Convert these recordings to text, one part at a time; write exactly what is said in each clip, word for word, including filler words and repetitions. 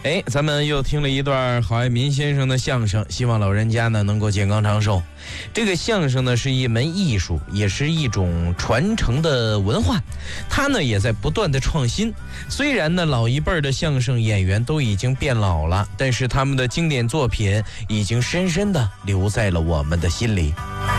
哎，咱们又听了一段郝爱民先生的相声，希望老人家呢能够健康长寿。这个相声呢是一门艺术，也是一种传承的文化，它呢也在不断的创新。虽然呢老一辈的相声演员都已经变老了，但是他们的经典作品已经深深的留在了我们的心里。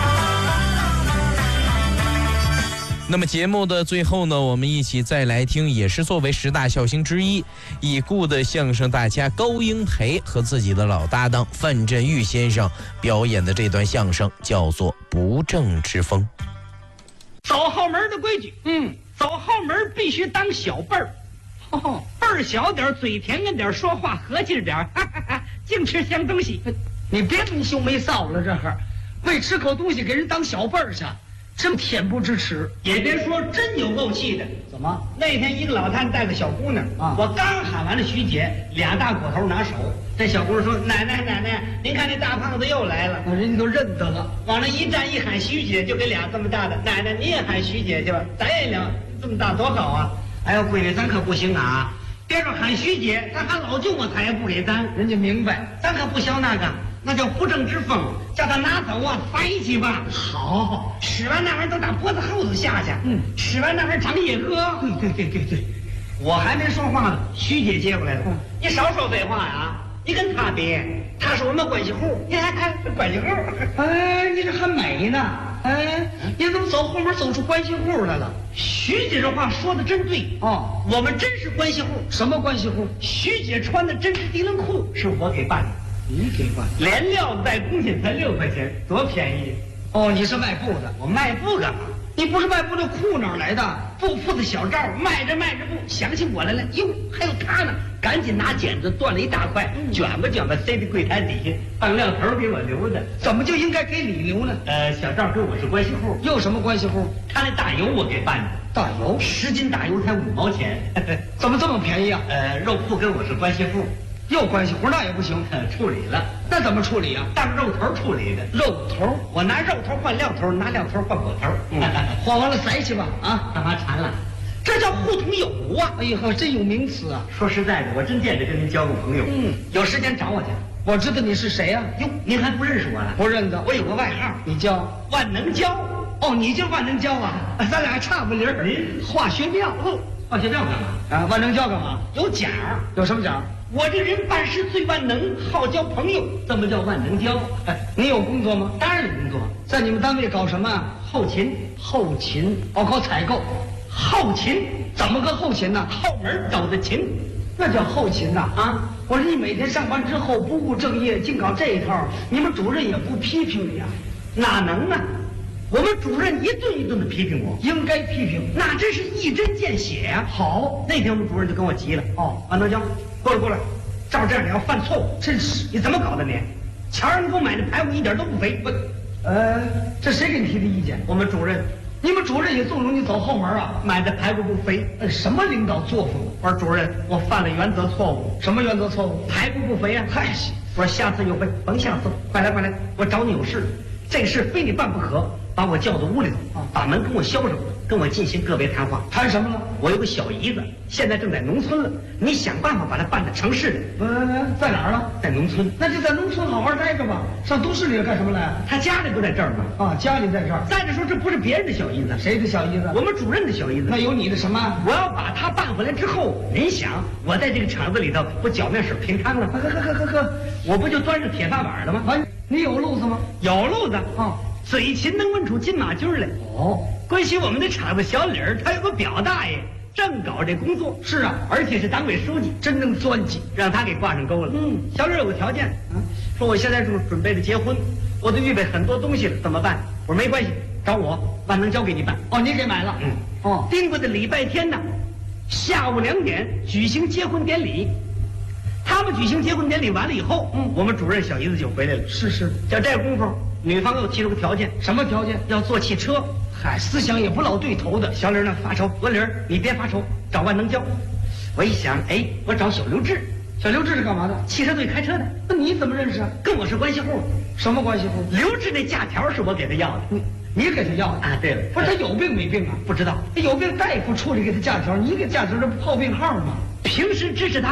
那么节目的最后呢，我们一起再来听，也是作为十大笑星之一已故的相声大家高英培和自己的老搭档范振钰先生表演的这段相声，叫做《不正之风》。 走后门的规矩，嗯，走后门必须当小辈儿，哦，辈儿小点，嘴甜跟点，说话和气点，哈哈哈，净吃香东西。 你别没羞没臊了，这会儿为吃口东西给人当小辈儿去，真恬不知耻。 也别说，真有够气的。 怎么？ 那天一个老太太带个小姑娘啊，我刚喊完了徐姐，俩大骨头拿手，这小姑娘说：“奶奶奶奶，您看这大胖子又来了。” 那人家都认得了， 往那一站一喊徐姐，就给俩这么大的。奶奶你也喊徐姐去吧，咱也俩这么大多好啊！哎呦，闺女咱可不行啊，别说喊徐姐，咱喊老舅我他也不给咱。 人家明白， 咱可不学那个，那叫不正之风，叫他拿走啊，飞去吧。 好， 吃完那玩意儿都打脖子后头下去。 嗯， 吃完那玩意儿长野哥。 对对对对对， 我还没说话呢，徐姐接过来了。 嗯， 你少说废话呀！你跟他比，他是我们关系户，你看看关系户。 哎，你这还美呢。哎，你怎么走后门走出关系户来了？ 徐姐这话说的真对哦， 我们真是关系户。 什么关系户？ 徐姐穿的针织涤纶裤是我给办的， 你给办， 连料子带工钱才六块钱，多便宜！ 哦，你是卖布的， 我卖布干嘛？ 你不是卖布的裤哪儿来的？ 布铺的小赵卖着卖着布，想起我来了，哟，还有他呢！赶紧拿剪子断了一大块，嗯、卷吧卷吧塞在柜台底下，当料头给我留的。 怎么就应该给你留呢？ 呃，小赵跟我是关系户， 又什么关系户？ 他那大油我给办的， 大油十斤大油才五毛钱， 怎么这么便宜啊？ 呃，肉铺跟我是关系户。 又关系户那也不行， 处理了。 那怎么处理啊？ 当肉头处理的。 肉头， 我拿肉头换料头，拿料头换果头。 嗯、换完了塞去吧。啊， 干嘛馋了？这叫互通有无啊！ 哎呀，真有名词啊！ 说实在的，我真见着跟您交个朋友。嗯，有时间找我去。 我知道你是谁呀、 啊？哟，您还不认识我了？ 不认得。 我有个外号， 你叫万能胶。 哦，你叫万能胶啊？咱俩还差不离儿。 您化学庙。 哦，化学庙干嘛？ 啊，万能胶干嘛？ 有奖。 有什么奖？ 我这人办事最万能，好交朋友，这么叫万能胶。 哎，你有工作吗？ 当然有工作， 在你们单位搞什么？ 后勤。 后勤，哦，搞采购。 后勤怎么个后勤呢？ 后门走的勤， 那叫后勤呐！啊，我说你每天上班之后不务正业，净搞这一套，你们主任也不批评你啊？ 哪能呢？我们主任一顿一顿的批评我， 应该批评， 那真是一针见血呀、啊！ 好， 那天我们主任就跟我急了， 哦， 万能胶，过来过来，照这样你要犯错误， 真是你怎么搞的你？瞧人给我买的排骨一点都不肥，不， 呃，这谁给你提的意见？ 我们主任， 你们主任也纵容你走后门啊？ 买的排骨不肥， 呃，什么领导作风？ 我说主任，我犯了原则错误， 什么原则错误？ 排骨不肥啊！ 嗨， 我说下次有会，甭下次，快来快来，我找你有事，这事非你办不可。把我叫到屋里头，把门跟我销上，跟我进行个别谈话。 谈什么了？ 我有个小姨子，现在正在农村了，你想办法把她办到城市里。 呃，在哪儿了？ 在农村。 那就在农村好好待着吧。上都市里干什么来？ 她家里不在这儿吗？ 啊，家里在这儿。 再者说，这不是别人的小姨子， 谁的小姨子？ 我们主任的小姨子。 那有你的什么？ 我要把她办回来之后，您想，我在这个厂子里头，不脚面水平汤了？ 呵呵呵呵呵， 我不就端上铁饭碗了吗？ 啊，你有路子吗？ 有路子啊。 嘴勤能问出金马驹来。 哦， 关系我们的厂子小李儿，他有个表大爷正搞这工作。 是啊， 而且是党委书记， 真能钻进， 让他给挂上钩了。 嗯， 小李有个条件，嗯，说我现在正准备着结婚，我都预备很多东西了，怎么办？我说没关系，找我，万能胶给你办。 哦，你给买了。 嗯， 哦， 定过的礼拜天呢，下午两点举行结婚典礼。他们举行结婚典礼完了以后，嗯，我们主任小姨子就回来了。 是是， 就这功夫。女方又提出个条件， 什么条件？ 要坐汽车。 嗨，思想也不老对头的。 小李呢发愁，我李儿你别发愁，找万能胶。我一想，哎，我找小刘志。 小刘志是干嘛的？ 汽车队开车的。 那你怎么认识啊？ 跟我是关系户。 什么关系户？ 刘志那假条是我给他要的。 你你给他要的啊？对了， 不是他有病没病啊？ 不知道。 有病大夫处理给他假条，你给假条这不泡病号吗？ 平时支持他。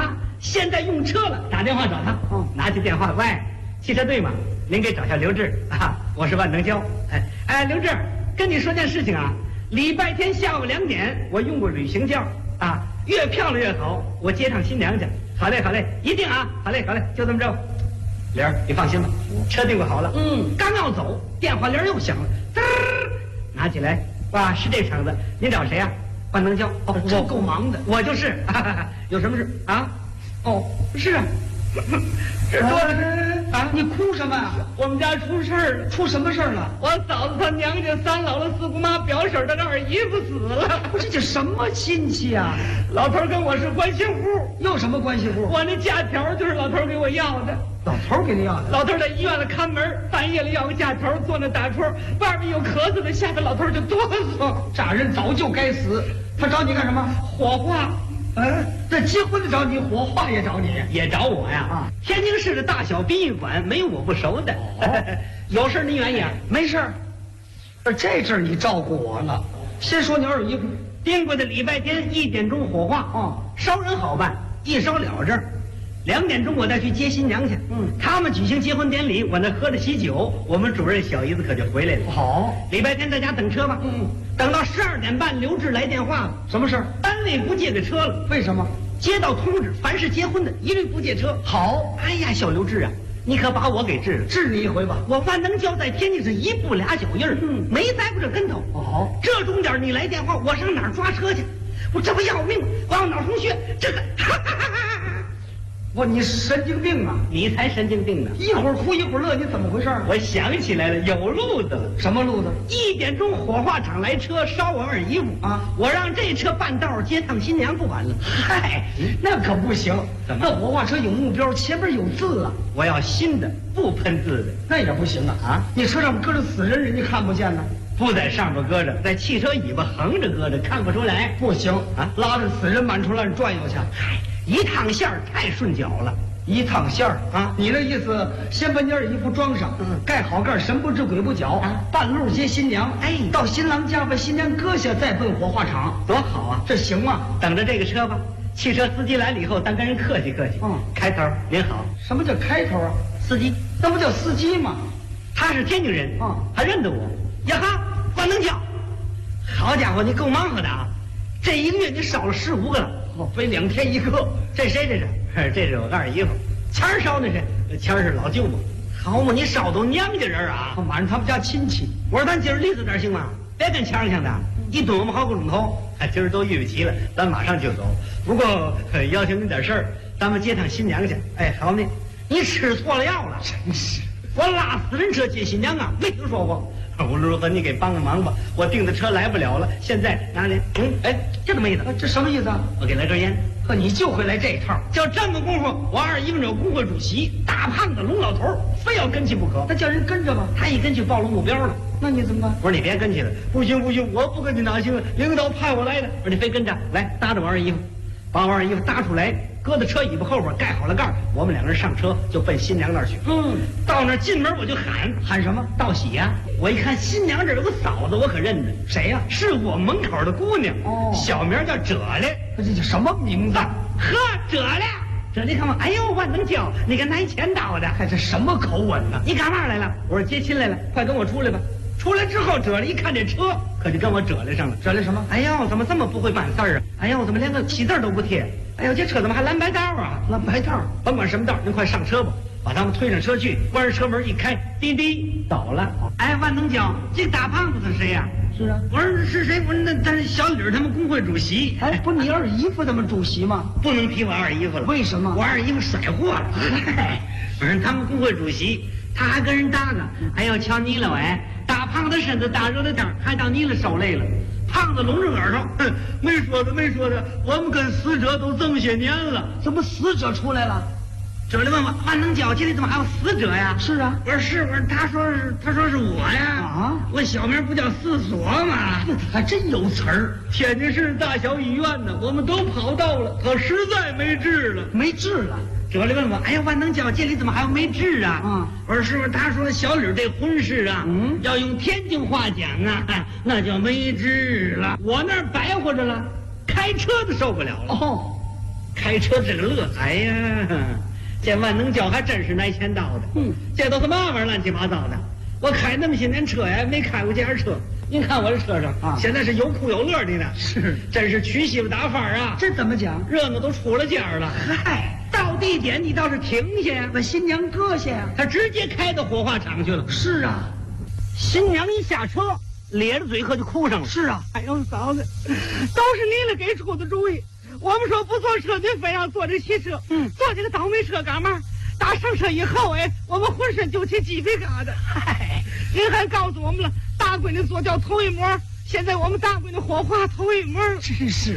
现在用车了，打电话找他。 嗯， 拿起电话，喂，汽车队吗？您给找下刘志啊，我是万能胶。哎哎，刘志，跟你说件事情啊，礼拜天下午两点，我用过旅行胶啊，越漂亮越好，我接趟新娘去。好嘞，好嘞，一定啊，好嘞，好嘞，就这么着。玲儿，你放心吧，车订好了。 嗯， 刚要走，电话铃又响了，嘚儿，拿起来，哇，是这厂子，您找谁呀、啊？万能胶。 哦，真够忙的。 我就是，哈哈哈，有什么事啊？哦，是啊。这多啊！你哭什么啊？ 我们家出事儿了。 出什么事儿了？ 我嫂子她娘家三姥姥、四姑妈、表婶的二姨夫死了。 这叫什么亲戚啊？ 老头跟我是关系户。 又什么关系户？ 我那假条就是老头给我要的。 老头给你要的？ 老头在医院里看门，半夜里要个假条，坐那打戳，外面有咳嗽的，吓得老头就哆嗦。 这人早就该死。他找你干什么？ 火化。 嗯，这结婚的找你，火化也找你， 也找我呀！啊，天津市的大小殡仪馆没有我不熟的。哦、有事您远一点， 没事儿。这阵儿你照顾我了。先说你二姨夫， 定过的礼拜天一点钟火化。 哦， 烧人好办，一烧了这儿。两点钟我再去接新娘去。 嗯， 他们举行结婚典礼，我那喝着喜酒，我们主任小姨子可就回来了。 好， 礼拜天在家等车吧。 嗯， 等到十二点半，刘志来电话了。 什么事儿？ 单位不借这车了。 为什么？ 接到通知，凡是结婚的，一律不借车。 好， 哎呀，小刘志啊，你可把我给治了， 治你一回吧。 我万能胶在天津是一步俩脚印儿， 嗯， 没栽过这跟头。 哦， 这钟点你来电话，我上哪儿抓车去？我这不要命！我要脑充血，这个。哈哈哈哈我你神经病啊！ 你才神经病呢！ 一会儿哭一会儿乐，你怎么回事？ 我想起来了，有路子了。 什么路子？ 一点钟火化场来车，烧我二姨夫啊！ 我让这车半道接趟新娘不完了。 嗨，那可不行。 怎么？ 那火化车有目标，前面有字啊！ 我要新的，不喷字的。 那也不行啊！啊，你车上搁着死人，人家看不见呢。 不在上边搁着，在汽车尾巴横着搁着，看不出来。 不行啊！ 拉着死人满处乱转悠去。 嗨，一趟线儿太顺脚了。 一趟线儿啊！ 你那意思，先把你二姨夫装上， 嗯， 盖好盖，神不知鬼不觉啊，半路接新娘， 哎， 到新郎家把新娘搁下，再奔火化场， 多好啊！ 这行吗？ 等着这个车吧。汽车司机来了以后，咱跟人客气客气。 嗯， 开头您好。 什么叫开头啊？ 司机， 那不叫司机吗？ 他是天津人， 啊、 嗯，他认得我。呀哈，万能胶，好家伙，你够忙活的啊！这一个月你烧了十五个了， 哦，非两天一个。 这谁这是？这是我二姨夫。钱儿烧那是，钱儿是老舅母。好嘛，你烧都娘家人啊， 晚上他们家亲戚。 我说咱今儿利索点行吗？别跟钱儿像的，一顿我们好个钟头。哎，今儿都预备齐了，咱马上就走。不过要求您点事儿，咱们接趟新娘去。哎，好呢，你吃错了药了， 真是。 我拉死人车接新娘啊，没听说过。无论如何，你给帮个忙吧，我订的车来不了了。现在拿来，嗯，哎，这个妹子， 这什么意思啊？ 我给来根烟。 呵，你就会来这一套。 就这么功夫，我二姨夫有工会主席大胖子龙老头，非要跟去不可。 那叫人跟着吧。 他一跟去暴露目标了。 那你怎么办？ 我说你别跟去了，不行不行，我不跟去哪行？领导派我来的。我说你非跟着，来搭着我二姨夫，把我二姨夫搭出来，搁在车尾巴后边，盖好了盖，我们两个人上车就奔新娘那儿去。 嗯， 到那儿进门我就喊喊什么？ 道喜呀！我一看新娘这儿有个嫂子，我可认得， 谁呀、啊？ 是我门口的姑娘， 哦， 小名叫褶来。 这叫什么名字？ 呵，褶来，褶来看吧。哎呦，万能胶，你个拿钱刀的， 看这什么口吻呢？ 你干嘛来了？我说接亲来了，快跟我出来吧。出来之后，褶来一看这车，可就跟我褶来上了。 褶来什么？ 哎呦，怎么这么不会办事儿啊？哎呦，怎么连个喜字都不贴？哎呦，这车怎么还蓝白道啊？ 蓝白道， 甭管什么道，您快上车吧。把他们推上车去，关上车门一开，滴滴倒了。哎，万能胶，这大胖子是谁呀、啊？ 是啊， 我说是谁？我说那他是小李他们工会主席。 哎，不是你二姨夫他们主席吗？ 不能提我二姨夫了。 为什么？ 我二姨夫甩货了。我说他们工会主席，他还跟人搭呢。哎呦，瞧你了哎，大胖子身子大热的天，还当你了受累了。胖子拢着耳朵，哼，没说的没说的，我们跟死者都这么些年了， 怎么死者出来了？ 这里问我万能胶，这里怎么还有死者呀？ 是啊， 我说是，我说他说是，他说是我呀。 啊， 我小名不叫四所吗？ 这还真有词儿。 天津市大小医院呢，我们都跑到了，可实在没治了， 没治了。 这里问我，哎呀，万能胶，这里怎么还有没治啊？ 嗯， 我说师傅，他说小李这婚事啊， 嗯， 要用天津话讲啊，那叫没治了。我那儿白活着了，开车都受不了了。 哦。 开车这个乐，哎呀，这万能胶还真是来钱刀的。 嗯， 这都是嘛玩意儿乱七八糟的。我开那么些年车呀，没开过这样车。您看我这车上啊，现在是有哭有乐的呢。 是， 真是娶媳妇打法啊！ 这怎么讲？ 热闹都出了家了。 嗨， 到地点你倒是停下呀， 把新娘搁下呀。 他直接开到火化场去了。 是啊， 新娘一下车，咧着嘴可就哭上了。 是啊， 哎呦嫂子，都是您了给出的主意。我们说不坐车，您非要坐这汽车， 嗯， 坐这个倒霉车干嘛？打上车以后，哎，我们浑身就起鸡皮疙瘩。嗨，您还告诉我们了，大闺女坐轿头一模，现在我们大闺女火化头一模， 真是。